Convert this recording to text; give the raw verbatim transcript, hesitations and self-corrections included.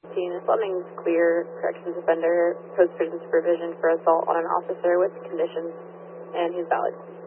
Fleming's clear, corrections offender, post-prison supervision for assault on an officer with conditions, and he's valid.